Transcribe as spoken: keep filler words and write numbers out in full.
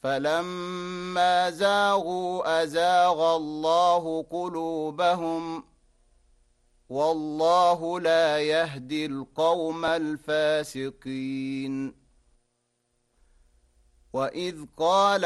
فلما زاغوا أزاغ الله قلوبهم والله لا يهدي القوم الفاسقين. وإذ قال